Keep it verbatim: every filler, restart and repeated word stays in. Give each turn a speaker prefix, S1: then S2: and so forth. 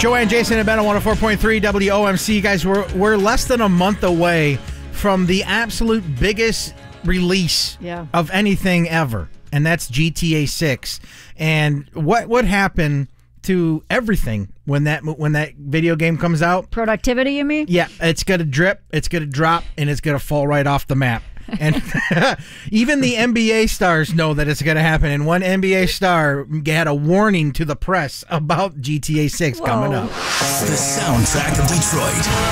S1: Joanne, Jason, and Ben on one oh four point three W O M C. Guys, we're, we're less than a month away from the absolute biggest release
S2: yeah.
S1: of anything ever, and that's G T A six. And what what happened to everything when that when that video game comes out?
S2: Productivity, you mean?
S1: Yeah, it's going to drip, it's going to drop, and it's going to fall right off the map. And even the N B A stars know that it's going to happen. And one N B A star had a warning to the press about G T A six coming up.
S3: The soundtrack of Detroit.